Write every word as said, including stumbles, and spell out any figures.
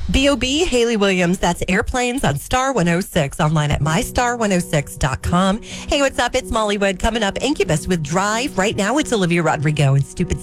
B O B, Haley Williams. That's Airplanes on Star one oh six. Online at my star one oh six dot com. Hey, what's up? It's Molly Wood. Coming up, Incubus with Drive. Right now, it's Olivia Rodrigo and Stupid